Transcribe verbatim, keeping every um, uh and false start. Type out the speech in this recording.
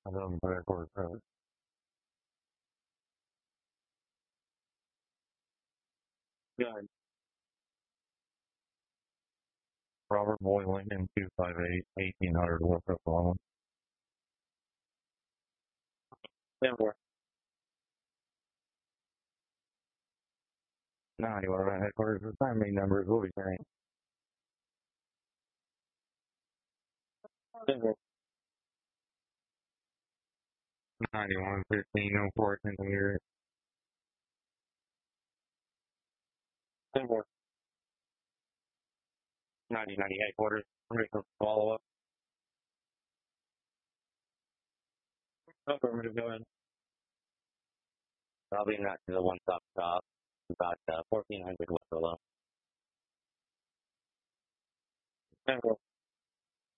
I don't backwards. Uh, yeah, Robert Boy Lincoln, two five eight, eighteen hundred Winthrop Long. Denver. Now you are at headquarters. The timing numbers will be changed. Denver. ninety-one fifteen oh four centimeters. Denver. ninety ninety headquarters. Permission to follow up. Affirmative, go ahead. I'll be not to the one stop shop. About uh, fourteen hundred West Willow. Denver.